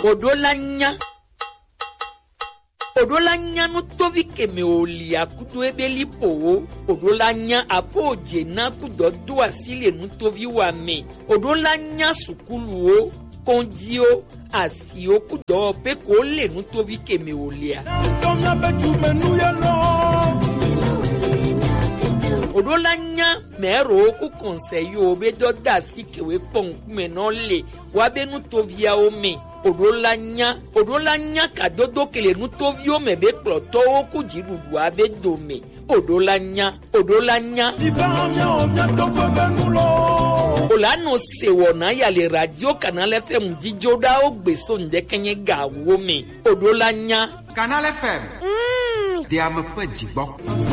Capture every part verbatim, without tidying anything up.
odolanya odolanya no tovi keme olia kudo ebeli po odolanya apo jena kudo do asile no tovi wa me odolanya sukulu o kondio asio kudo pe ko le no tovi keme olia odolanya mero ku conseil be do da sikewe pon me no le wa be no tovia o me odolanya odolanya kadodo kele no tovio me be ploto o ku jidudu abe do me odolanya odolanya olano se wona ya le radio canal F M jijoda o gbeso nde kenye ga wo me odolanya Canal F M mm. Dia me pe jigbo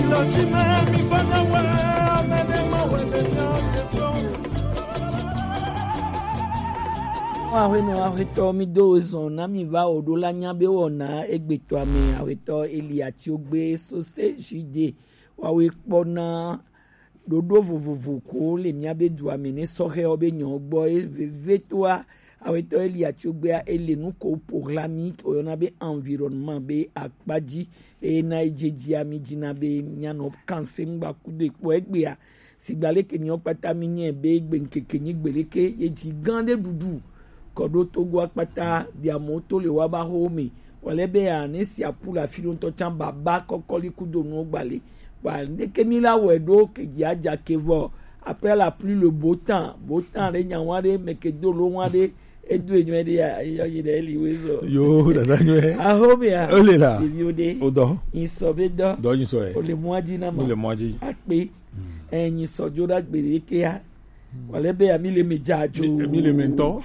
ahweno ahweto mi dozon na mi va odolanya be wona egbeto ami ahweto Elia ti o gbe sausage de wa we pona dodo vovovo ko le mi abedu ami ni sohe obe nyon gbo vetwa ahweto Elia ti o gbe elenu ko proclami oyona be environnement be akpaji e na ejeji ami jina be nyano kansen gba kude po egbe a sigbale ke mi o pata mi yen be gbe nkeke ni gbeleke ye ti gande dudu kodo togo akpata diamoto le waba home walebe a nesi apula filon to chamba ba kokoli kudo no gbale wa ndeke mi la wedo ke jaja kevo après la pluie le beau temps beau temps re nyanware mekedo lo nware edu enwe de ya yo de liwezo yo dada nwe a home ya ole la biode odo insobe do do yin so e o le moaji na ma le moaji ape eyin sojo da gbereke ya walebe ya mi le mejajo mi le mento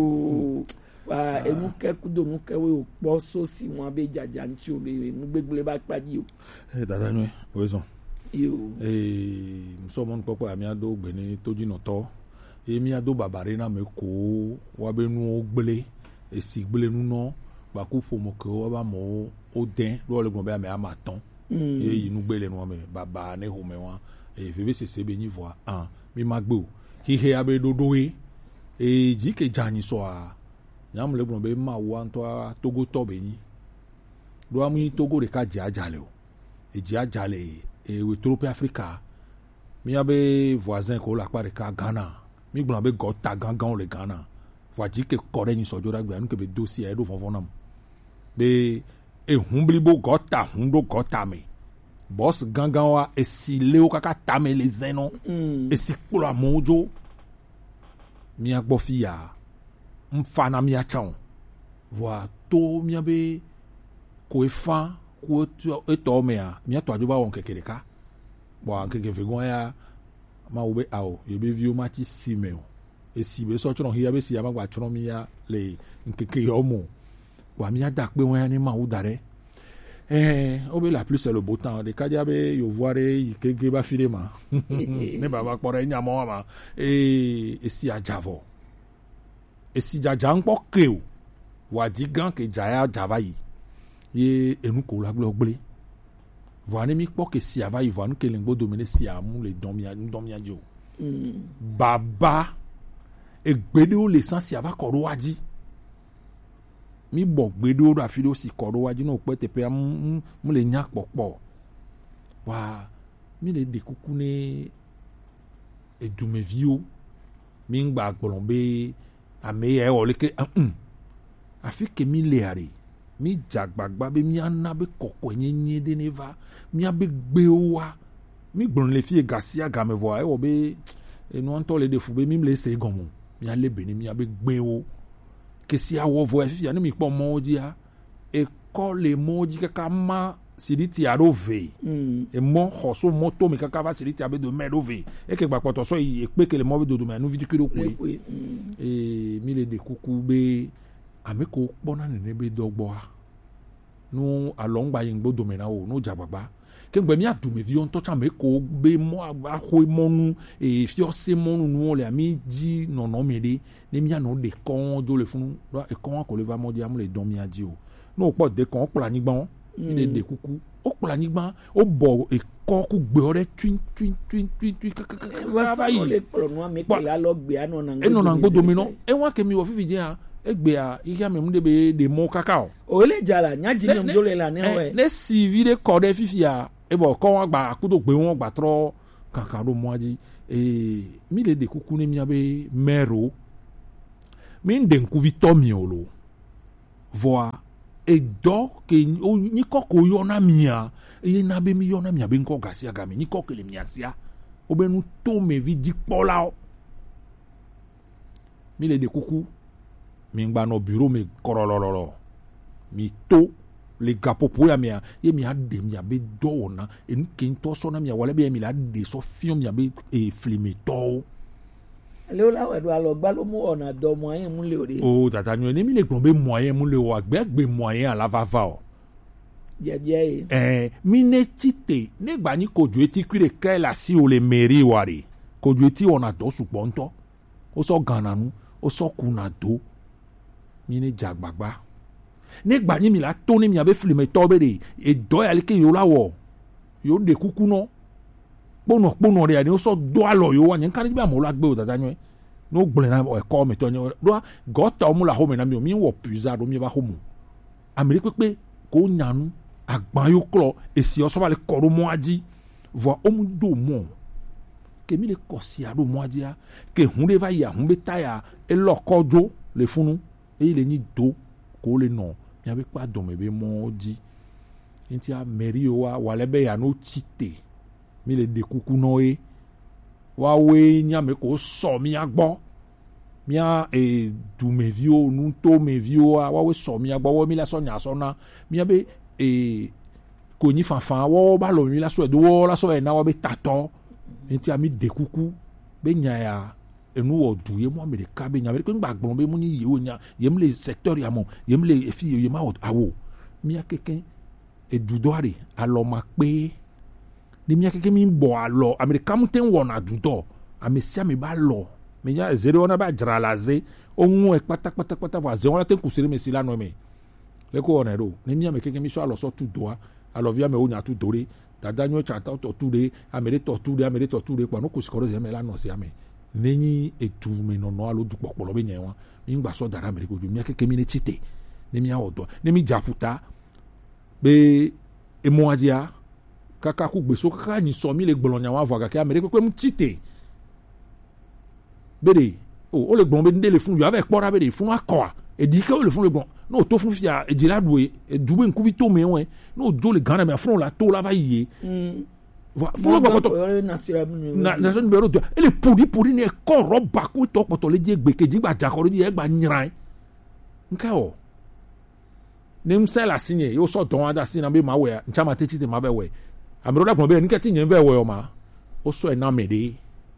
wa enu ke kudo nu ke we opo so si won be jaja nti o le nu gbegbele ba padi o eh dada nwe ozo yo eh so mon popo ami ado gbe ni toji no to emi ado babare na me ko wa be nu ogbele esi gbele nu no ba ku fo mo ke wa ba mo o den lo le gbon be ami amaton e yi nu gbele nu me baba ne ho me wa e veve se se be ni vo an mi magbo hihe abe dodoe e jike jani so a nyam le gbon be ma wo anto Togo to be yin do amu Togo re ka je ajale o e je ajale e we trope Africa mi abe voisin ko la pare ka Ghana mi gbon be gota gangan le Ghana wa jike kore yin sojo da gbe anu ke be dossier e do fonfon nam be e humblibo gota hundo gota me boss gangan wa esi leo kaka tame le zeno mm. esi kula mojo mi agbo fiya mfana mi achon wa to mi abe ko efa ko eto me a mi ato ajoba won kekere ka wa keke fegon ya ma ube awo ye be view ma ti simeo esi be so chron hiya be si ya ma gba chron mi ya le nkeke yo mo wa mi ada pe won ya ni ma u dare eh obe la plus c'est le beau temps de kadiabe yo voire ikege ba filema ne baba kpore nya mo ma eh esi ajavo esi jaja npo ke o wa jigan ke jaya java yi ye enu ko la gbe ogble voine mi po ke si ava yi voine ke lengbo dominer si amu le domia domia jo baba egbede o le san si ava koro waji mi bo gbedo do afide o si koro waji no pe te pe mu le nya popo wa mi le de kuku ne edumevio mi ngba gbolombe ameye o le ke um afike mi le are mi jagbagba be mi ana be kokko nyenye de neva mi abe gbe o wa mi gblon le fie gasia ga me vo e wo be enu anto le de fu be mi le se gomo mi ale be ni mi abe gbe o que si awo vo e fi ani mi po moji a e ko le moji kaka ma siriti arove mm. e mo hoso moto mi kaka va siriti abe do merove e ke gba poto so e pe ke le mo be do do me nu vidi kiro ku e mi le de kuku be ami ko pona ne be dogbo a nu alongba yin gbo do me na o nu jagbagba ke ngbe mi adu me vi on to cha me ko be mo a ho mo nu e fi o se mo nu nu le ami di no no mi de ni mi ano de kon do le fun e kon ko le va mo di am le don mi aji o no po de kon pla ni gbon mi le de kuku o pla ni gbon o bo e kon ku gbe ore twin twin twin twin twin wa fa yi le pro no mi pe la lo gbe ano na e no na gbo domino e wa ke mi wo fifi je a egbea iya me munde be de mo kakao o le jala nya ji me jole la ne we ne si vi de code fifia e bo ko wa gba ku do gbe won gba tro kankan do mo aji e mi le de kuku ne mi abe mero mi de nku vitomi olo voa e do ke ni koko yo na mia e na be mi yo na mia be nko gasi aga mi ni koko le mi asia obenu to me vi di pola mi le de kuku mi ngba no bureau mi korolololo mi to le gapopo ya mi ye mi ade mi abe do na en kin to so na mi wala be mi la de so fion mi abe e flimi to le ola we do alo gba lo mu ona do moyen mu le ore o tata nyu ni mi le gbon be moyen mu le o agbe gbe moyen ala va va o je je eh mi ne chite ne gba ni koju eti kire ke la si o le meri wari koju eti ona do sugbon to o so gananu o so kuna do mi ne jagbagba ne gba ni mi la to ni mi abe flime to be de e do ya le ke yo lawo yo de kuku no pono pono re ani o so do alo yo wa nyen kan bi amola gbe o dada nyu no gble na e ko me to nyu do gota o mu la ho me na mi o mi wo puza do mi ba ho mu ameri pepe ko nyanu agban yo klo esi o so ba le koro mo aji vo o mu do mo ke mi le ko si ado mo aji a ke hun le va ya hun be taya e lo kojo le funu e le ni do ko le no mi abe pa do me be mo ji nti a meri o wa wale be ya no chite mi le de kuku no e wa we nya me ko so mi agbo mi a e du me vio nu to me vio a wa we so mi agbo wo mi la so nya so na mi abe e ko ni fanfan wo ba lo mi la so e do wo la so e na wa be tato nti a mi de kuku be nya ya enu wo du ye mo me de ka be nya be ko ngbagbon be mu ni ye wo nya ye mi le sector ya mo ye mi le efi ye ma wo awo mi a keken e du do are alo ma pe ni mi akeke mi bo alo amerika muten wona dudo amesia me ba lo me nya zero ona ba dralaze ohun e pata pata pata wa ze ona ten kusire me sila no me le ko ona ro ni mi amekeke mi so alo so tu doa alo via me onya tu dore dada nyo chanta to tu de amere to tu de amere to tu de pa no kusikoro ze me la no se ame neni etu me no no alo du popolo be nyen wa mi ngba so dara amerika ju mi akeke mi ne chite ni mi awodo ni mi jafuta be emo ajia kaka ku gbeso kaka ni so mi le gbolonya wa vaga ke amerika ko mu tite bede o o le gbon be ndele fun yo avec pora bede fun akwa e di ke o le fun le gbon no to fun fia e jira duwe e duwe nku bi to me won no jo le gana me fun la to la va yie mm va fun ba to na na so be ro e le podi podi ni e ko roba ku to poto le je gbe keji gba jakoro ni e gba nyiran nka o nem sela sinye yo so don ada sin na be ma we nchama te chite ma be we amroda pon be ni keti nyen ve we o ma o so e na mede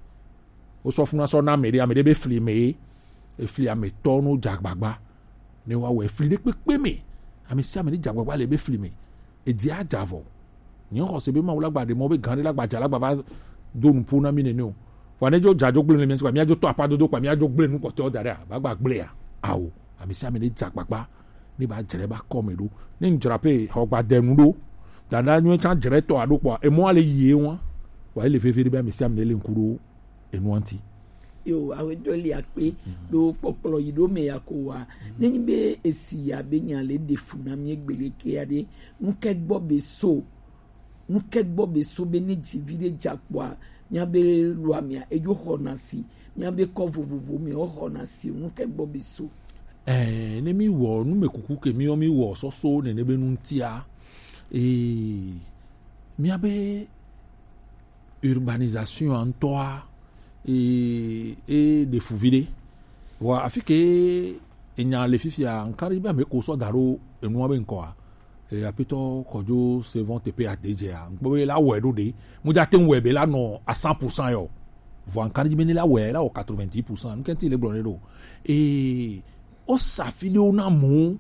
o so fun so na mede amede be fli me e fli ame to no jagbagba ne wa we fli de pepe me ami si ame ni jagbagba le be fli me e di ajavo nyen ko se be ma wala gba de mo be gan la gba jala gba ba do nu puna mi ne no wa ne jo jajo gble mi mi ajo to apa do do pa mi ajo gble nu ko te o dare ba gba gble ya awo ami si ame ni jagbagba ni ba jere ba komedo ni njrape ho gba denu do dada nyu chan jere to adopo e mo ale yie won wa ile fefere ba mesiam le nkuru enu anti yo awe doli akpe do popolo yi do me yakowa ni be esi ya be nya le defu na mi egbele ke ade nke gbo be so nke gbo be so be ni jivide jakwa nya be luamia ejo honasi nya be kovovovo mi o honasi nke gbo be so eh ne mi wo nu mekuku ke mi o mi wo so so ne ne be nu ntia eh mi abe urbanisation en toi et et de fouvide wa afike enya le fifia nkari ba me ko so daro enu abe nko a e apito kojo se vont te pe adje a npo la we do de mu ja ten we be la no à cent pour cent yo vo nkari be ni la we la au quatre-vingt-dix pour cent nkenti le blonde do et o safile ona mu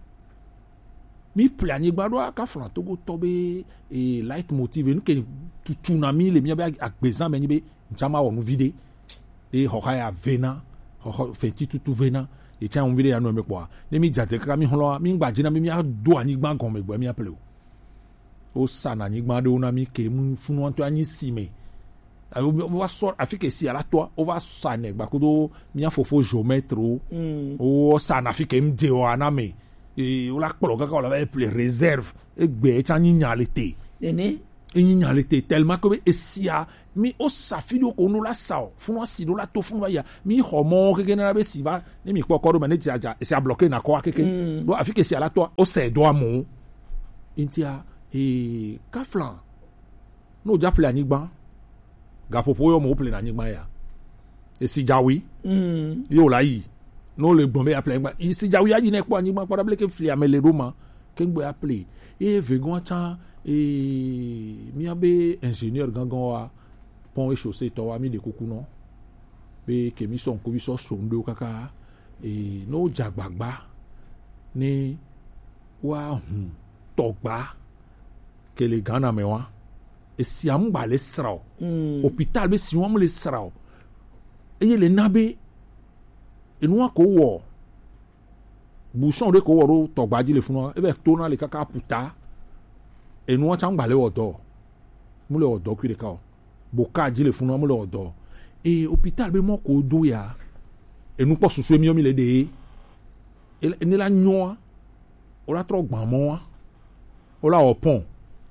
mi plani gbado aka fran togo tobe e light motive nu ke tsunami le mi be agbezan me ni be nchama wonu vide e hokaya vena ho fenti tutu vena e cha on vide ya no me kwa ne mi jate ka mi holo mi ngba jina mi mi ado ani gba gon me gbo mi apele o sana ni gba do na mi ke mu funu anto anyi sime on va sort Afrique si à la toi on va ça ne ba ko mi fofo géomètre o ça na Afrique mde o aname e o la polo ka la va plus réserve e gbe cha ni nyalete nene e ni nyalete tellement que e si a mi o safido ko no la sao funu si do la to funu ya mi homo ke na be si va ni mi ko ko ma ne ti aja e si a bloquer na ko akeke do Afrique si à la toi o se do amu intia e kaflan no ja play anigba gapopo yo mo play na anigba ya e si jawi mm yo la yi no le gbon be play anigba e si jawi aji na po anigba para bleke fli amele roma ke ngbo ya play e vegon cha e mi abe ingénieur gangan wa pont et chaussée to wa mi de kuku no be ke mi son ko bi so so ndo kaka e no jagbagba ni wa hmm togba ke le gana me wa e si am ba le srao mm. hôpital be si wam le srao e ye le nabe e no ko wo bouchon de ko wo togba ji le funu e be to na le kaka puta e no cha ngba le odo mu le odo kwi de ka boka ji le funu mu le odo e hôpital be mo ko do ya e nu po susu mi o mi le de e ni la nyoa o la tro gban mo wa o la o pont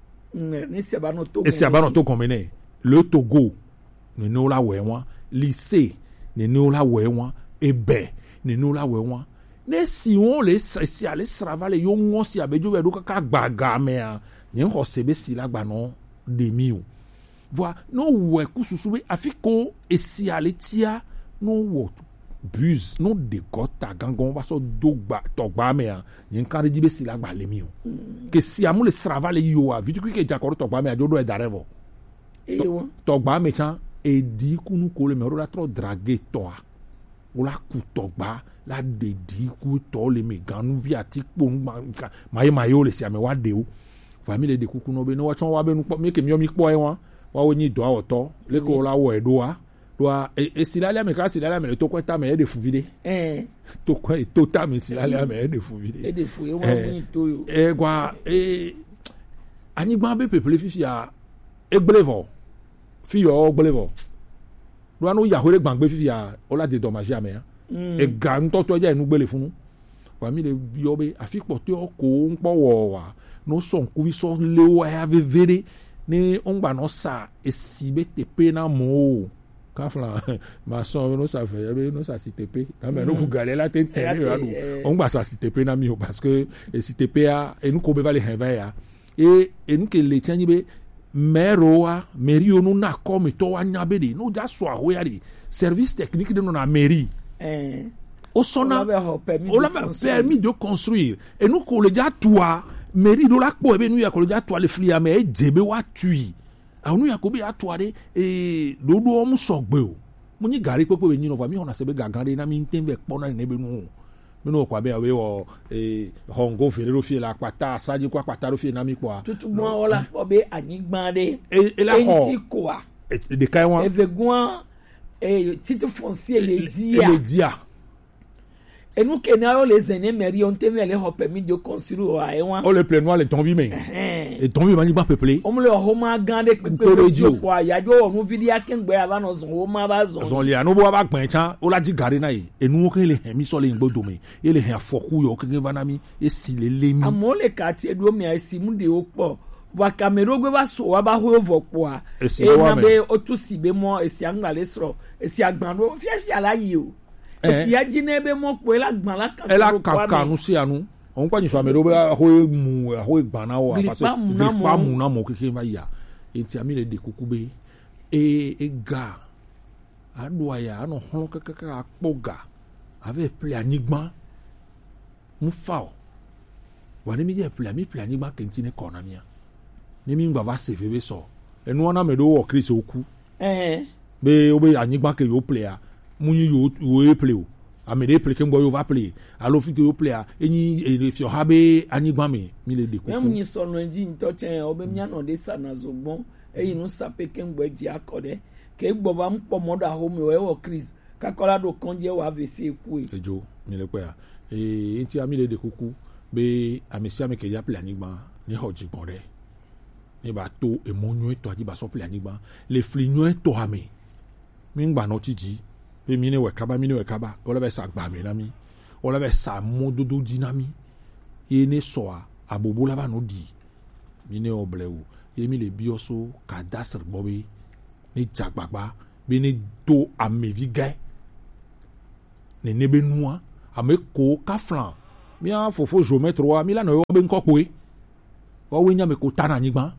ni si abano to e si abano to komene le Togo ni no la we won lycée ni no la we won ebe ni no la we won ne si on le si ale sravale yo won si abejo we do ka gbaga me a ni ho sebe si la gba no de mi o voi no we kususu be afiko e si ale tia no wo bus no de gota gangon va so dogba togba me a ni kan di be si la gba le mi o ke si amu le sravale yo a vitu ke jakoro togba me a jodo e darevo e wo togba me chan e di kunu ko le me ro la tro draguer to a o la ku togba la de di ku to le me ganu vi ati po ma ye ma yo le si ame wa de o famille de kuku no be no wa chon wa be nu po me ke mi o mi po e won wa wo ni do a oto le ko la wo e do a e, e silalia me ka silalia me to kwenta me e de fuvide eh to kwa e to ta me silalia me e de fuvide e de fu e wa mi to yo e gwa e ani gba be people fifi a e gbelevo fi yo gbelevo do anu ya hore gbangbe fifi a o la de dommage ame e ga nto to ja enu gbele funu wa mi le yo be afipo te o ko npo wo wa no son ku vi so le wa ya vevere ni ongba no sa e sibe te pe na mo kafla ma son no sa fait be no sa si te pe na me no ku gale la te te ni adu ongba sa si te pe na mi o parce que e si te pe a e nu ko be vale heva ya e e nu ke le chanyi be meroa meri onu na ko mi to wa nya be de no ja so aho ya de service technique de no na mairie eh o sona o la permis de construire et nous ko le ja toi mairie do la po e be nu ya ko le ja toi le flia me e jebe wa tui awunu yakobi atware eh dodo omu sogbe o munyi gari pepe be nyino va mi hona sebe gagande na mi ntembe kpona ne be nu me no kwa be awe o eh hongo fere ro fie la pata saji kwa pata ro fie na mi kwa tutu mo ola obe anigban de e la ho enti kwa de kai won eveguan eh titre foncier le dia le dia et nous que nous les aînés mairie on teme les ho permis de construire a e won o le plenoir le ton vime et ton vime ni ba peuplé on le ho ma gande pepe radio kwa ya jo onu video akengbe aba no zon o ma ba zon zon le anu bo ba gban chan o la di gari na e e nu ke le hemi so le ngbodo me e le hen afoku yo ke vanami e si le lemi amo le quartier do me asi mu de o po va camera gbe ba so wa ba ho vo po a e na be o tu si be mo e si angbale sro e si agban do fi ya la yi o e ya jine be mo po la gban la kan ela kakanu si anu on kwa nso amero be ho mu ho gban na o apase pa mu na mo keke ba ya enti amile de kukube e e ga adwa ya no hon kaka akpoga ave ple anigban mu fa wa ni mi je ple mi ple anigban kenti ne kona mia ni mi ngba va save be so enu ona me do wo Chris oku eh be obe anigban ke yo ple a munyi yo yo play o amede play ke ngbo yo va play alo fi ke yo play a eni e fi o habe anigba me mi le de ko même ni so no nji nto chen obe mi ano de sana zogbon eyi no sape ke ngbo ji akode ke gbo ba mpo modo aho mi we wo Chris kakola do konje wa vese ku e ejo mi le pe a e enti ami le de kuku be amesi ame ke ya play anigba ni hoji gbon re ne ba to emo nyuie to adi ba so ple anyigba le fli nyuie to ha me mi ngba no tiji pe mi ne we kaba mi ne we kaba o le be sa gba me na mi o le be sa mododo di na mi e ne so a abobo la ba no di mi ne oblewu e mi le bioso cadastre bobe ni jagbagba be ne do amevi gai ne nebe nua ame ko kaflan mi a fofo géomètre wa mi la no yo be nko poe wa we nya me ko tana nyigba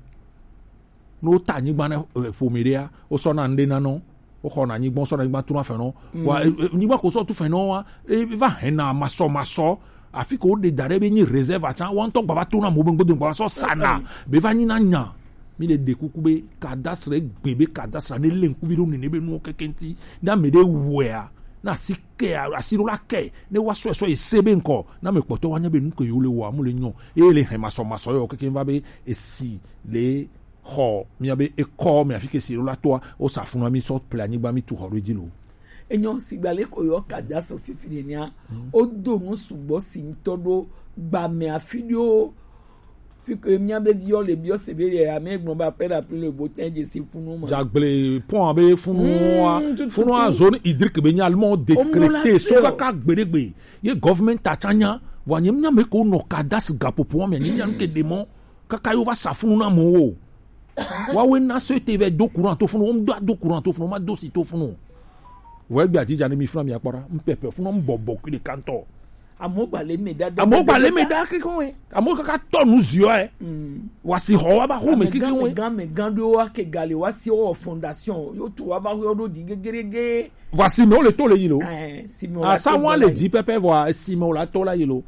no ta nyigba na fomeria o so na nde na no o ko na nyigba so na nyigba tu na fe no wa nyigba ko so tu fe no wa e va hena maso maso afi ko de dare be ni réserve a chan won to gba tu na mo be ngbo ngba so sana be va ni na nya mi le de kuku be cadastre gbebe cadastre ne le nku video ne be nu kekenti na me de wea na sike asiro la ke ne wa so so e sebe nko na me poto wa nya be nu ko yo le wa mu le nyon e le he maso maso yo keken va be esi le ho mi abe e ko me afike siro la to o sa funu mi so plani ba mi tu ho rejilo enyo sigbale ko yo cadastre fifine nia o do nu subo sin todo gba me afidio fi que mi abe viole bio sebe ya me gbon ba pera plus le botin de si funu ma jagbele pon abe funu funu a zone hydrique be nya allemand décrété so ka ka gberegbe ye government atanya wa nyem nya me ko no cadastre gapo po me nya nke démon kaka yo va sa funu na mo wo wa we na so te ve do courant to funu on do do courant to funu ma do si to funu we gba ti jani mi funu mi apara mpepe funu mbobo ki de kanto amo gbale me da amo gbale me da ki kon e amo kaka to nu zio e wa si ho wa ba ho me ki ki won gan me gan do wa ke gale wa si o fondation yo tu wa ba ho do di gegerege voici me o le to le yilo eh si me o la sa wa le di pepe wa si me o la to la yilo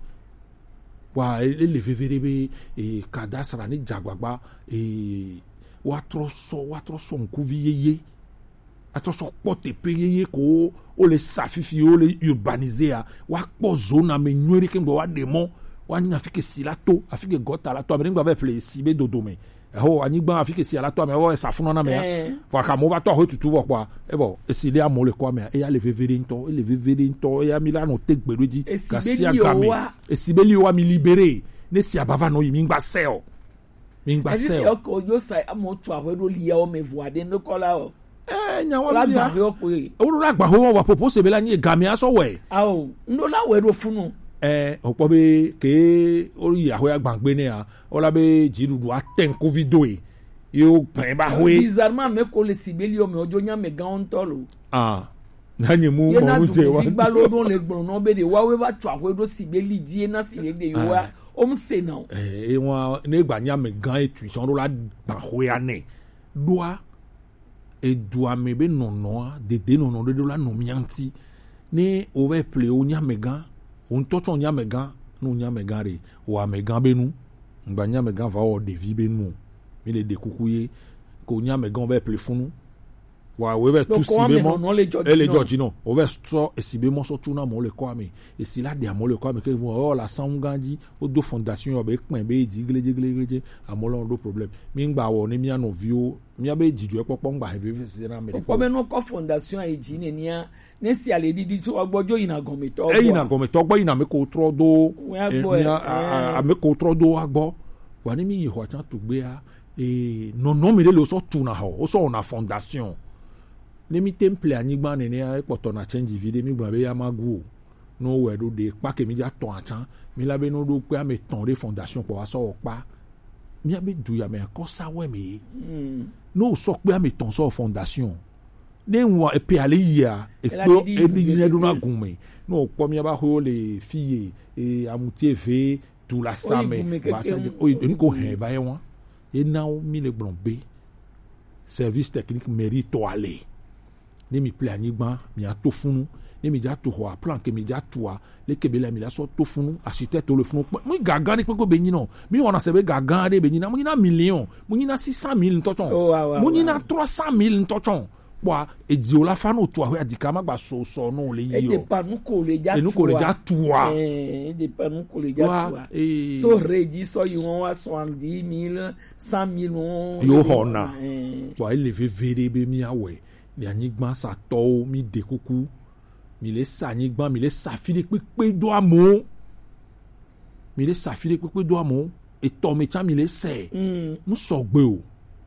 wa le le vevere be e cadastre ni jagbagba e wa tro so wa tro so nku vi yeye attention pote peyeye ko o le safifi o le urbaniser a wa po zone me nyori ke ngwa demo wa nya fike silato afike gota la to abengba be play sibe dodome ho anyigba afike silato me o safuno na me fa ka mo va to ho tutu vo kwa e bo esile amole kwa me e ya le vevere nto e le vevere nto e ya milano tegberoji ka si agame esibeli wa mi libere ne si abava no yimi ngba sel mi ngba sel e ko yo sai amo tu ahwedo liya o me voade no kola o eh nya wa bia o ru agba ho wa propose be la ni game aso we ah o ndo la we do funu eh opo be ke ori ahwe agbangbe ni a o la be jirudu aten covid e yo pin ba ho bizarrement me ko le sibelio me ojo nya me gan tolo ah na ni mu mo je wa gba lo don le gbon no be de wa we ba tu ahwe do sibeli die na si le de yo wa o m se na eh won ne gba nya me gan etu so ro la ba ho ya ne doa e doa me be nono de de nono de la no mianti ne o ve ple o nya mega on toto nya mega no nya mega re o amega be nu ngba nya mega va o de vi be nu mi le de kukuye ko nya mega on ve ple funu wa we ve tout sibe mo e le george no o ve so e sibe mo so tu na mo le ko ami e si la de mo le ko ami ke o la sanganji o do fondation o be pin be di gleje gleje amolo do problem mi ngba wo ni mi ano view mi abe jijo e popo ngba he se na me popo me no ko fondation e ji ne nia ne si ale didi so agbojo ina gomi to e ina gomi to gbo ina me ko tro do e a me ko tro do agbo wa ni mi yi ho chan to gbe a e no no me le lo so tu na ho o so na fondation ne mi temple anyigba ne ne e poto na change vide mi gba be ya magu no we do de pa ke mi ja ton achan mi la be no do pe a me ton de fondation po wa so pa mi abe du ya me ko sa we mi no so pe a me ton so fondation ne wa e pe ale ya e ko e ni ne do na gun me no po mi aba ho le fille e amutie ve tout la same ba sa o ni ko he ba e won e na o mi le gbon be service technique mérite to aller ne mi ple anyigba mi ato funu ne mi ja to ho a plan ke mi ja to a le ke be la mi la so to funu architecte le funu mi gaga ni pe ko be yin no mi wona se be gaga de be yin na mo yin na million mo yin na six cent mille ntochon mo yin na trois cent mille ntochon wa e di o la fa no to a we adika ma gba so so no le yi o e de pa nu ko le ja e nu ko le ja to a eh e de pa nu ko le ja to a so ready so you want soixante-dix mille cent mille yo hona wa ele ve vere be mi awe ni anyigba sa to mi de kuku mi le sa anyigba mi le sa file pepe do amo mi le sa file pepe do amo etɔ mi tsami le sɛ nusɔgbe o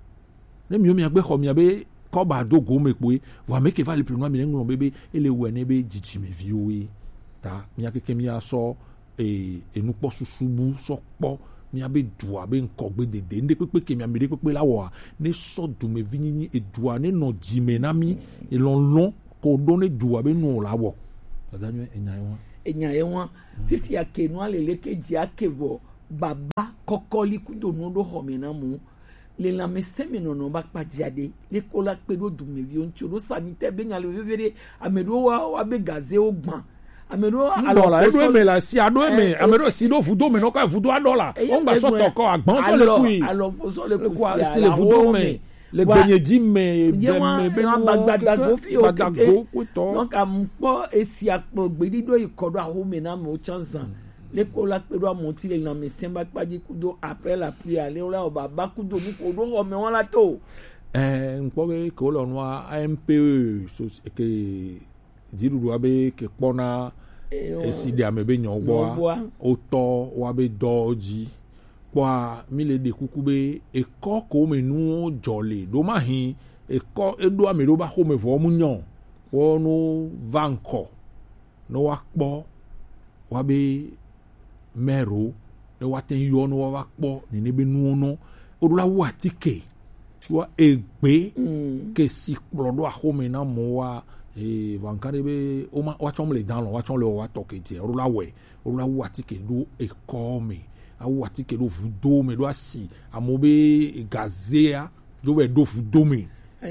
ne mi o mi agbe xɔ mi abe kɔba do go me kpoe vɔ ame ke va le pli nua mi ne ŋlɔ bebe ele wɔ ne be dzidzimeviwo ye ta mia keke mia sɔ ee enukpɔ susubu sɔ kpɔ mia be dua be ŋkɔgbe dede ne kpekpe ke mia mi de kpekpe la wɔa ne sɔ dumevi nyinyi edua ne nɔ dzime na mi elɔlɔ ko do ne dua be nu la wɔ dada nyɛ enya ye wa. enya ye wa fifi ake nua lele ke dzi ake vɔ baba kɔkɔli kudo nu do xɔ me na mu le lãmesẽme nɔnɔ ba kpadza de le ko la kpe ɖo dumeviwo ŋuti ɖo sanitaire be nya le veve ɖe ame ɖewo wa wa be gazewo gbã ame ɖewo alɔ la eɖo eme la si aɖo eme ame ɖewo si ɖo vudo me n'oka vudo aɖɔ la wɔn gba sɔ tɔ kɔ agbɔn sɔ le kui alɔ sɔ le kui si le vudo me le gbenyedzi me bɛmɛ bɛ wɔn gbadagbo fi o keke kutɔ donc amukpɔ esia kpɔ gbeɖiɖɔ yi kɔ ɖo ahome na amewo tsã zã le ko la kpe ɖo amoti le lãmesẽ ba kpadzi kudo après la pluie ale wo la wɔ baba kudo nu ko ɖo xɔme wɔn la to. ɛɛ nkpɔ be ke wole nua A M P E so ke dziɖuɖua be ke kpɔna esi de ame be nyɔ gbɔa wotɔ wa be dɔ dzi kpɔa mi le de kuku be ekɔ ko me nuwo dzɔ le ɖo ma hi ekɔ eɖo ame ɖo ba xɔme vɔ mu nyɔ wɔ no va ŋkɔ ne wa kpɔ wa be mɛro ne wa te yɔ ne wa va kpɔ nene be nuwo nɔ o la wu atike wa egbe ke si kplɔ ɖo axɔme na mɔ wa ee vanka de be o ma wa tsɔm le dan lɔ wa tsɔm le wa tɔ ke tie o la wɛ o la wu atike ɖo ekɔ me awu atike ɖo vudo me ɖo asi amewo be gazea dzo vɛ ɖo vudo me.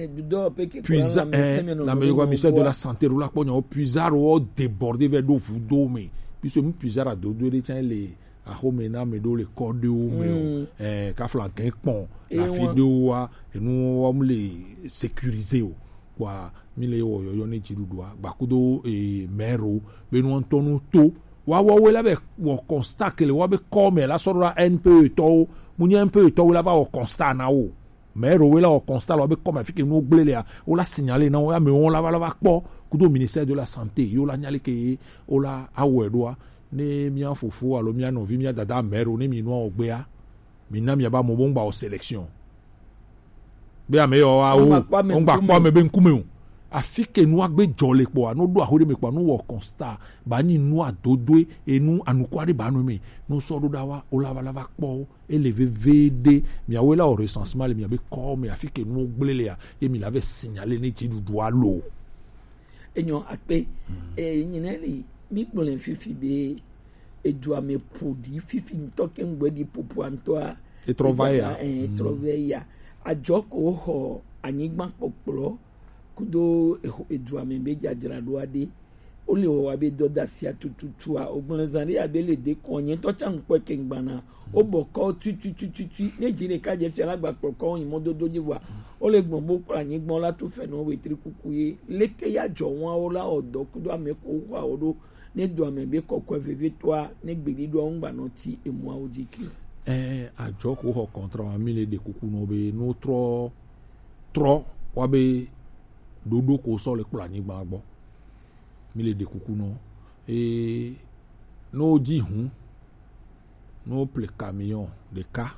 Puisard, la meilleure ministère de la santé, la pognon puisard ou débordé vers d'eau vous dôme. Puisque nous puisard à dos de tiens les à homena me do les cordes ou me eh kafla qu'un pont la vidéo et nous on les sécuriser quoi mille yo yo ne jirudoa bakudo et mero be nous entonu to wa wa we la be wo constat que le wa be comme la sora N P E to mu N P E to la va au constat na o mais rowe la au constat la be comme afike no gblele a o la signaler na o ya me on la va la va kpo kudo ministère de la santé yo la nyale ke o la awedoa ne mia fofo alo mia novi mia dada mero ne mi no ogbea mi na mi ba mo bon ba o sélection be ame yo a o on gba po me be nkume o afike nu agbe jole po no do ahore me po no wo constat ba ni nu adodoe enu anukware ba no me no so do dawa o la la va po élevé V D mi awela au recensement mi abe ko me afike nu gblele a e mi l'avait signalé ne ti du doa lo enyo akpe e nyineli mi kpɔle fifi be edua me produit fifi ntoke ngbedi popo antoa e travaya e travaya ajoko ho anyigba kpokplo kudo edua me be jajra do ade ole wo abe doda sia tututua ogbonzari abe le de konye to cha npo kengbana oboko tutututu ne jire ka je fi alagba kpoko yin mododo jiwa ole gbon bo kra yin gbon la to fe no we tri kukuye leke ya jo won ola odo kudo ame ko wa odo ne do ame be kokko veve toa ne gbedi do ngba no ti emu awojiki eh ajoko ho contrat amile de kuku no be no tro tro wa be dodo ko so le kra yin gba gbo mille de kuku no et no di hun no ple camion de ka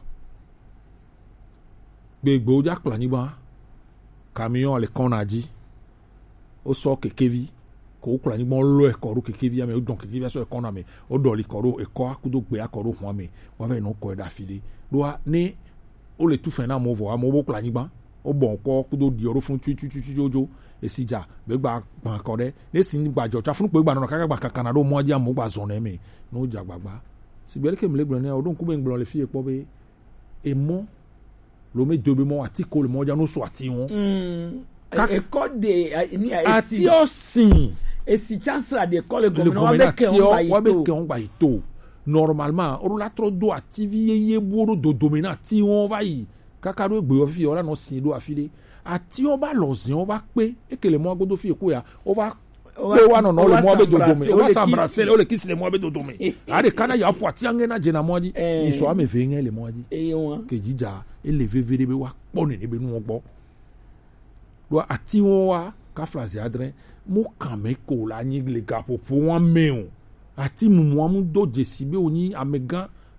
gbegbo ja kla ni ba camion le konaji o so kekevi ko kla ni mo lo e koru kekevi ame o don kekevi so e kona me o do li koru e ko akudo gbe akoru fun ame wa ve no ko e da file do ni o le tu fe na mo vo amo bo kla ni ba o bon ko kudo di oro fun tu tu tu jojo esija be gba gba ko de le sin gba jo cha fun pe gba no ka gba kankan do mo ja mo gba zon na me no ja gbagba si bele ke mle gbon ne odun ku be ngbon le fi epo be e mo lo me dobe mo ati ko le mo ja no so ati won mm e ko de ni ati o sin esi chancellor de ko le gomina wa be ke on wa be ke on gba ito normalement o la tro do ati vi ye buru do domina ti won va yi kakaro egbe o fi o la no sin do afile ati o ba lozin o ba pe ekele mo agodo fi eku ya o ba pe wa no no le mo be dodo me o ba sambrasel o le kisi le mo be dodo me ade kana ya po ati angena je na mo ji iso ame fe yen le mo ji e won ke jija ele vevere be wa po ni be nu ogbo do ati won wa ka flazi adren mo kan me ko la yin le ga popo won me o ati mu mo mu doje sibe oni amegan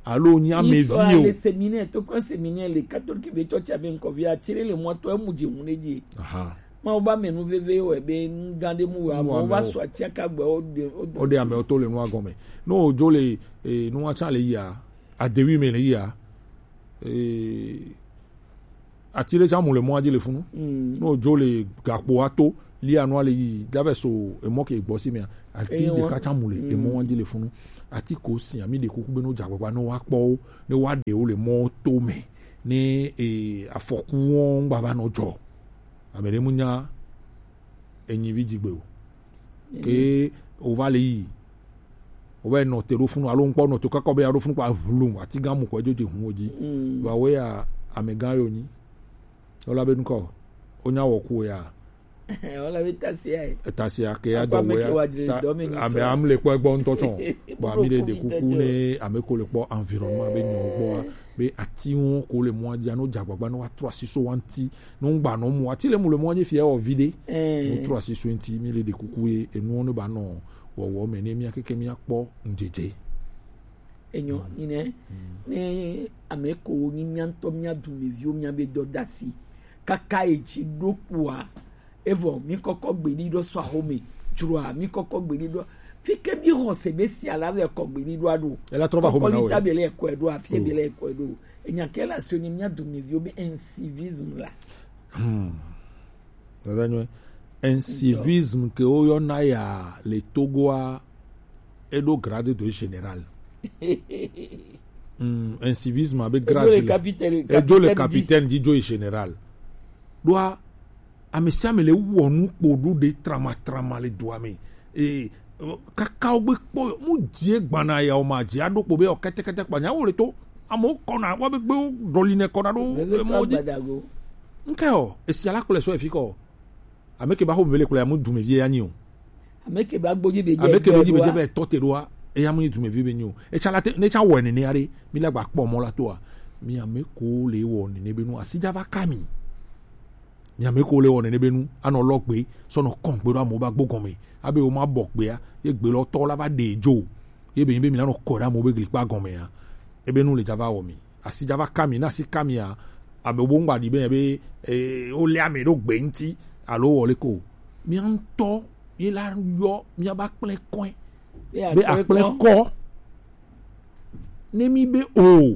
alo nya me so vie le séminaire to kon séminaire le catholique be church aben ko via tirer le moto e muje huneji aha ma oba menu veve o ebe ngande mu wa mo wa so atia ka gbe o de o de ame o to le no agome no jo le e no acha le ya adewi me le ya e atire ja mu le mo aje le funu no jo le gapo ato li anu ale yi dave so e mo ke gbo si mi ati de ka cha mu le e mo aje le funu ati ko si ami de kuku be no jagbagba no wa po ni wa de o le mo to me ni e afoku won baba no jo amere munya enyi vigigbe o ke o va le yi o va no te ro funu alo npo no to kakọ be aro funu pa vlum ati gamu ko ejoje hun oji ba we a amegan yo ni ola be nko onya wo ku ya ola be tasia e tasia ke ya do we ame am le po egbo nto chon ba mi de de kuku ne ame ko le po environnement be nyon gbo be ati won ko le mo aja no jagbagba no wa trois six so wanti no ngba no mo ati le mo le mo nye fie o vide no trois six so wanti mi le de kuku e enu no ba no wo wo me ne mi akeke mi apo njeje enyo ni ne ne ame ko ni nyanto mi adu me vi o mi abe do dasi kaka echi dokua evo mi koko gbe ni do so ahome jura mi koko gbe ni do fike bi hon se besi ala ve ko gbe ni do adu ela trova home na we ko bele ko edo afie bele ko edo enya kela so ni mi adu me vi o bi incivisme la hmm dadanyo incivisme que o yo na ya le Togo a edo grade de général hmm incivisme avec grade le capitaine edo le capitaine di jo général doa amesia me le wonu podu de trama trama le doa me e kaka ogbe po mu die gbana ya o ma je adopo be o kete kete panya wo le to amo kona wa be gbe doline kona do mo di nke o esi ala kole so efiko ameke ba ho mele kole amu dume vie ani o ameke ba gboji be je ameke be je be to teroa e ya mu ni dume vie be ni o e cha la te ne cha wo ni ni are mi la gba po mo la to a mi ameko le wo ni ne be nu asija va kami mi ameko le wo ni ne be nu ana lo gbe so no kon gbe ro mo ba gbogun mi abe o ma bo gbe ya ye gbe lo to la ba de jo ye be be mi la no ko ra mo be gli pa gon mi ya e be nu le java wo mi asija va kami na si kami ya ame wo ngba di be be e o le ame do gbe nti alo wo le ko mi an to ye la yo mi aba plen coin be a plen ko ne mi be o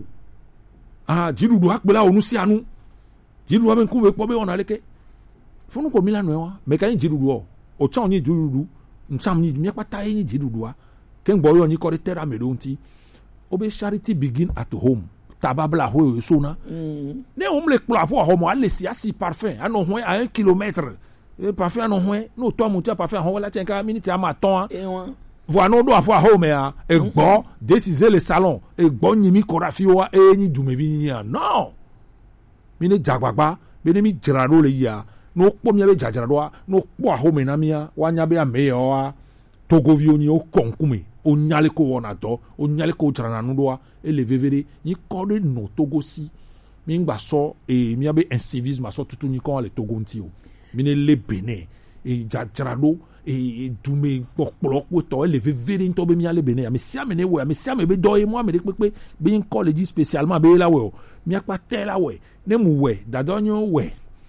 ah jirudu akpela onu si anu jirudu aben ku be po be ona leke funu ko mi la no wa me kan jirudu o o cha onyi jirudu ncham ni mi pata yin jirudu a ken gbo yo ni ko tera me do nti o be charity begin at home tababla ho so na ne o mle kpla fo ho mo ale si asi parfum ano ho a un kilomètre e parfum ano ho no to mo tia parfum ho la chen ka minute ama ton vo no do afo ho me a e gbo décider le salon e gbo nyimi korafi wa e ni dume bi ya no mi ne jagbagba be ne mi jirado le ya no po mi be jajirado no po ho me na mi ya wa nya be ame yo wa Togo vi oni o konkume o nyale ko wona do o nyale ko trana nu do e le vevere ni ko de no Togo si mi ngba so e mi abe incivisme so tutu ni ko le Togo nti o mi ne le Benin e jajirado e dume popolo to e le vevere nto be mi ale Benin mi sia me ne we mi sia me be do e mo me de pepe be in college spécialement be la we o mi akpa te la we ne mu we dadonyo we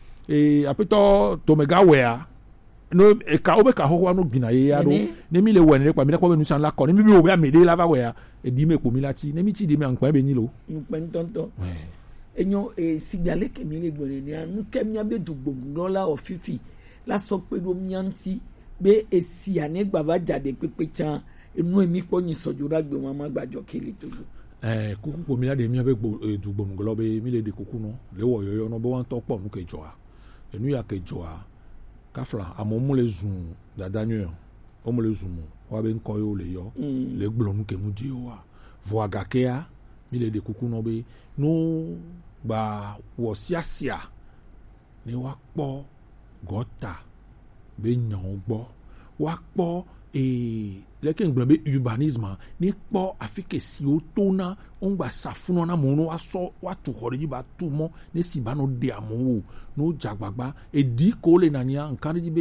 e apeto to mega we a no e ka obe ka ho wa no gina ye ya do ne mi le we ne pa mi le ko be nu san la ko ne mi bi obe amede la va we a e di me po mi lati ne mi ti di me anpa be ni lo npa ntonto enyo e signale ke mi le gbore ni anu ke mi abe dugbo la ofifi la so pe do mi anti be esi ane gbava jade pepe chan enu emi po ni sojura gbe won ma gbajo kele to eh kuku po mi la de mi abe dugbo nglo be mi le de kuku no le wo yoyo no be wan to po nu ke jo a enu ya ke jo a kafla amomu le zoom dadanyo o mo le zoom wa be nko yo le yo le gblonu ke mu di wa vo agakea mi le de kuku no be no ba wo siasia ni wa po gota be nyan gbo wa po e leke ngblon be urbanisme ni po afike si o to na on gba safuno na mo no wa so wa tu hore ji ba tu mo ne si ba no de amowo no jagbagba e di ko le nania nkan ji be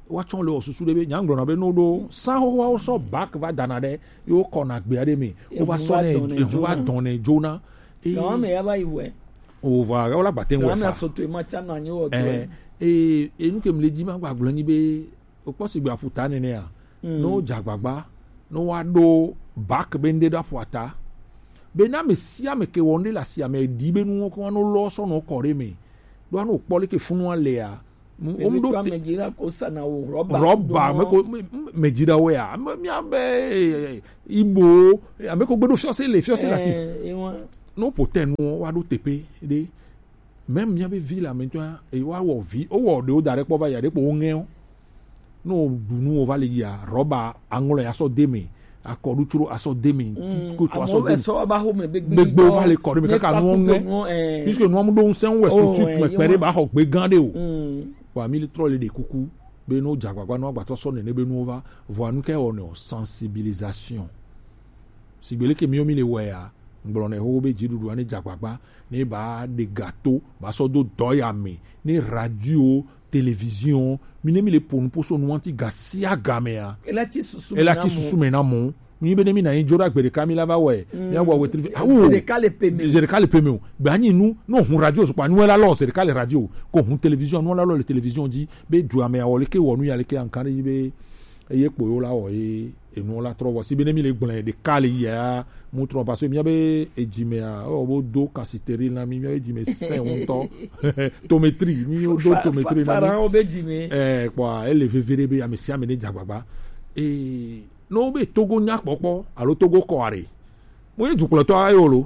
watchon le osusu de be nyangro na be no do san ho wa so back va dana de yo kona gbe ade mi o va so ne e va donner jona e no me ya ba iwe o va o la baten we fa so to ma cha na nyi o eh e e nu ke mle ji ma gbagbo ni be o possible afuta ne ne a no jagbagba no wa do back be nde da fuata be na me sia me ke wonde la sia me di be nu ko no lo so no kore me do anu pole ke funu ale a o mdo mejira ko sana o roba roba me ko mejira we a mi abe ibo ame ko gbedo fiose le fiose la si no poten no wa do tepe de même mi abe ville maintenant e wa wo vi o wo de o dare po ba ya de po ngen no dunu o va le ya roba angulo ya so deme akodu turo aso demi ti ko to aso demi so ba ho me gbegbe va le kori me kaka no nge puisque no am do nsen we so tu me pere ba ho gbe gande o wa mi le tro le de kuku be no jagbagba no agba to so ne be no va vo anu ke ono sensibilisation sigbele ke mi o mi le we ya ngboro ne ho be jidudu ani jagbagba ne ba de gâteau ba so do doya mi ni radio télévision mine mi le ponu poso no anti gasia gamea ela ti susu ela ti susu mena mo mi be mi na injora gbere kamila ba we mi agwa we tri awu de kale peme je de kale peme gba ni nu no hun radio so pa nu ela lo se de kale radio ko hun télévision nu ela lo le télévision di be du amea wo le ke wonu ya le ke ankare be eye po yo la o e enu la trovo si be mi le gbon de kale ya mu tro parce mi abe ejimea o bo do kasiteri na mi mi ejime sen un to tometri mi o do tometri na para o be jime eh kwa ele vevere be amesi amene jagbagba e no be togo nya popo alo togo ko are mo e duklo to ayo lo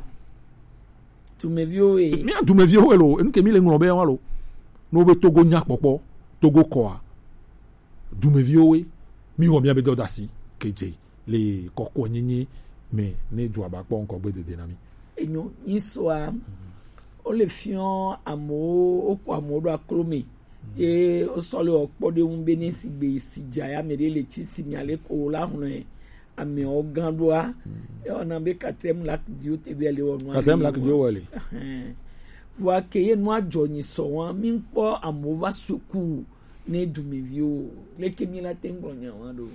tu me vio e mi tu me vio e lo en ke mi le ngro be wa lo no be togo nya popo togo ko a du me vio e mi o mi abe do dasi keje le kokko nyinyi mais ne doit pas encore be de dynamique et nous histoire o le fion amo o ko amodo aklome e o sole o pode un benesi be si jaya me le ti si mi ale ko la hunu e ame o gandoa e ona be quatrième lac dio te be le onu quatrième lac dio wele voa ke ye no ajoni so wan mi npo amo va suku ne du mi vio le ke mi la tengo nya wan do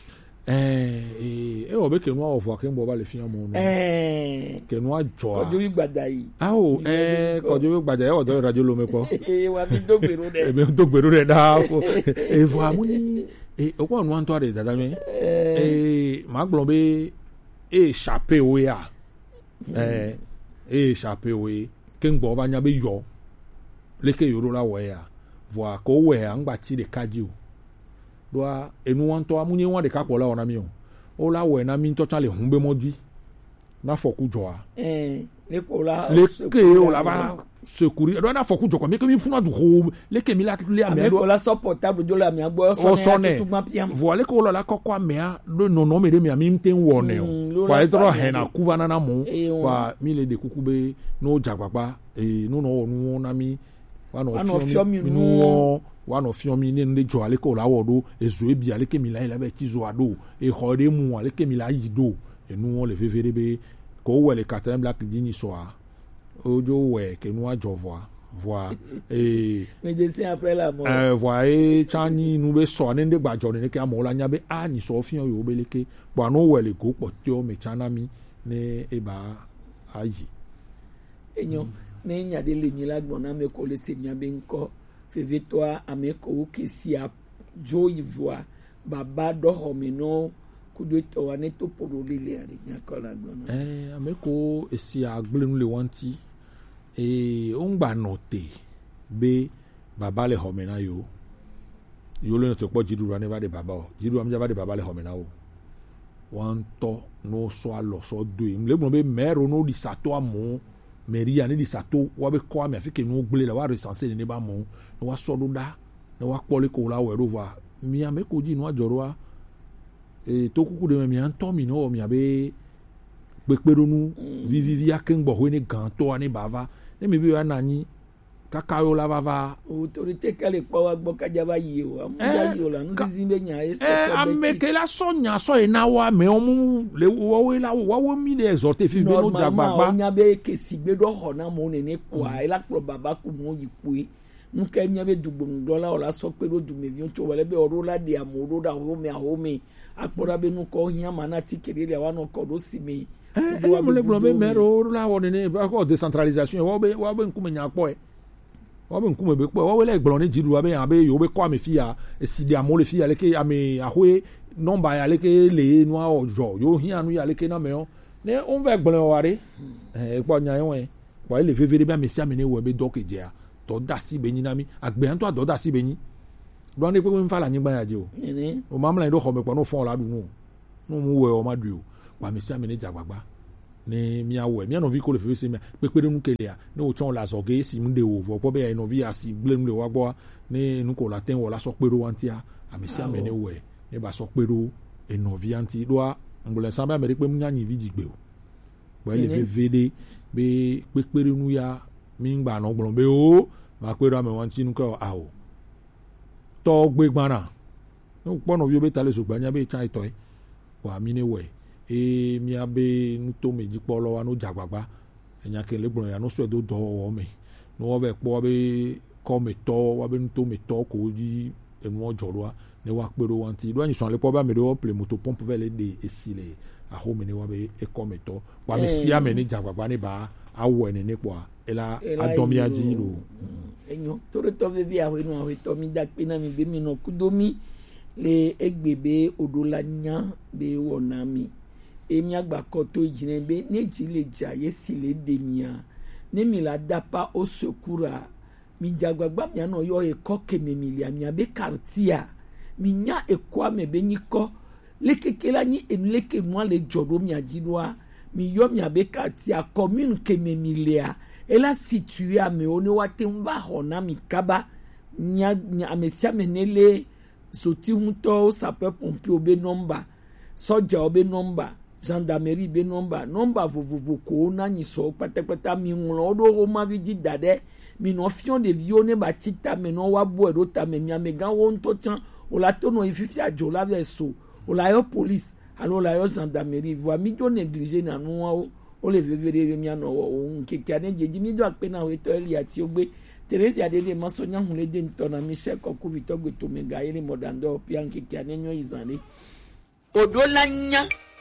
eh eh o be ke no ofo ke nbo ba le fian mo no eh ke no ajo a ojo wi gbada yi ah o eh ko ojo wi gbada e o do radio lo me po eh wa mi do gbero de e me do gbero de da ko e vo amuni e o ko no anto are dada me eh ma gbon be e chape o ya eh e chape o ke nbo ba nya be yo le ke yoro la wo ya vo ko we angba ti de kaji o doa enu wan to amunye wan de ka pola ona mi o o la we na mi to chan le hun be moji na foku jo a eh le pola le ke o la ba secourir do na foku jo ko mi ke mi funa du ho le ke mi la le ame do la so portable jo la mi agbo so ne tu ma piam voilà ko la ko amea do no no me de mi ami ten wone o kwa edro he na kuva na na mu kwa mi le de kukube no jagbagba e no no nu na mi wa no fiomi nu wa no fiomi ne nde jo ale ko la wodo ezo ebi ale ke mi la ila be kizo ado e hode mu ale ke mi la yido e nu won le vevere be ko we le quatrième lac dini so a ojo we ke nu ajo voa voa e médecin après la mort eh voa e chani nu be so ne nde gbajo ne ke amola nya be a ni so fian yo be leke bo no we le go po ti o me chana mi ne e ba ayi enyo ne nya de le ni la gbona me ko le se nya be nko feve toi ameko ki si a jo ivoa baba do homino kudo to ane to poro lele ari nya ko la gbona eh ameko esi agbelenu le wanti e ongba note be baba le homena yo yo le to po jidu ran de baba o jidu am jaba de baba le homena o wan to no so alo so do im le gbon be mero no di sato amo Maria ni di sato wa be ko ami afike no gbele la wa recenser ni ba mo no wa so do da no wa pole ko la we rova mi ame ko ji no ajoro a e to kuku de mi an to mi no mi abe peperonu vivi via kengbo ho ni gan to ani bava ne mi bi wa nani kakayo la bava autorité kale po wa gbo kaja ba yi o amu ya yi o la no sisi be nya e se eh ameke la so nya so e na wa me omu le wo we la wo wo mi le exhorter fi be no jagbagba nya be ke si gbe do ho na mo ne ne kwa e la pro baba ku mo yi pu nuke miabe dugbondola ola so pe do dumevi oncho wale be orola de amoro da home ahome akpora be nuko hia mana tikere wa no ko do sime eh eh mo le globe mero la woni ni ba ko décentralisation wo be wo be nkume nya po e wo be nkume be po wo we le gbon ni jiru wa be yan be yo be ko amefia esidi amole fia leke ame ahwe nomba ya leke le no ojo yo hia nu ya leke na me o ne on ve gbon wa re eh po nya yon e po ile fevere be mesia me ne wo be dokeje a to da si be nyina mi agbe an to do da si be nyi do ne pe we mfa la nyi gba ya je o o mamla ndo ho me po no fon la du no no mu we o ma du o wa mesia me ne jagbagba ne mi awe mi no vi ko le fe se mi pepere nu kele a ne o chon la so ge si mu de o vo po be ya no vi asi ble nu le wa gbo ne nu ko la ten wo la so pero wantia a mesia me ne we ne ba so pero e no vi anti do a mbule san ba me re pe mu nya nyi vi jigbe o wa le ve vede be pepere nu ya mi ngba no gbon be o ma pe ro me wan ti nu ko a o to gbe gbara no pono vi o be tale so gba nya be chan ito e wa mi ne we e mi abe nu to meji po lo wa no jagbagba enya ke le gbon ya no so do do o me no wo be po be ko me to wa be nu to me to ko ji enu ojo a ne wa pe ro wan ti do anyi so le po ba me do ple moto pompe vele de esile a ho me ne wa be e ko me to wa me sia me ni jagbagba ni ba awo ene ni po ela adomi aji lo enyo toro to ve via we no we to mi da pe na mi be mi no kudomi le egbebe odolanya be wona mi emi agba ko to jine be ne ti le ja yesi le de mia ne mi la dapa o sekura mi jagbagba mi na yo e ko ke me milia mi abe kartia mi nya e kwa me be ni ko le kekela ni enleke mo le jodo mi ajinwa mi yo mi abe kartia commune ke me milia ela situé a me oni wate mba hona mi kaba nya nya amesia menele soti hunto sape pompi obe nomba soja obe nomba gendarmerie be nomba nomba vovovo ko na ni so patapata mi nlo do o ma vidi dade mi no fion de vione ba tita me no wa bo ero ta me mi amega won to chan o la to no ififi ajo la verso o la yo police alo la yo gendarmerie voa mi jo négliger na no o o le vevere mi ano o nkeke ane jeji mi do ape na we to eli ati ogbe Teresa adede masonya hunle de ntona Michel Koku Vito Gbeto Mega ere modando pian nkeke ane nyo izane odolanya